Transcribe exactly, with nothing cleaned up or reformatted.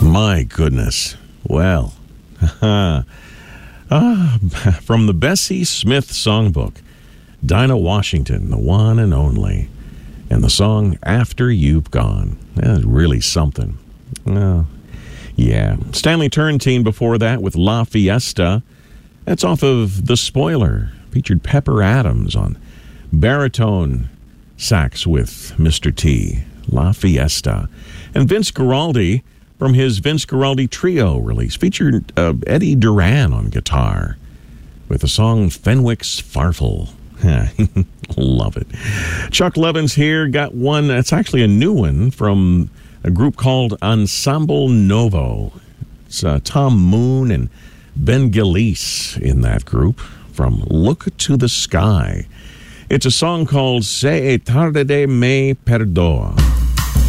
My goodness. Well, ah, from the Bessie Smith Songbook, Dinah Washington, the one and only, and the song After You've Gone. That's really something. Well, yeah. Stanley Turrentine before that with La Fiesta. That's off of The Spoiler. Featured Pepper Adams on baritone sax with Mister T. La Fiesta. And Vince Guaraldi from his Vince Guaraldi Trio release. Featured uh, Eddie Duran on guitar with the song Fenwick's Farfel. Love it. Chuck Levin's here. Got one that's actually a new one from a group called Ensemble Novo. It's uh, Tom Moon and Ben Gillies in that group from Look to the Sky. It's a song called Se tarde me perdoa.